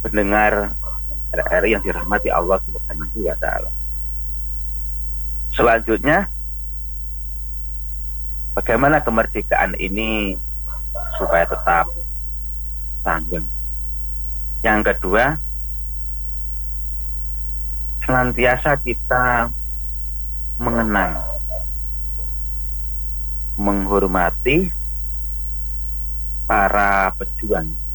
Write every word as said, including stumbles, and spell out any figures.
pendengar R R I yang dirahmati Allah Subhanahu wa taala. Selanjutnya, bagaimana kemerdekaan ini supaya tetap langgeng? Yang kedua, senantiasa kita mengenang, menghormati para pejuang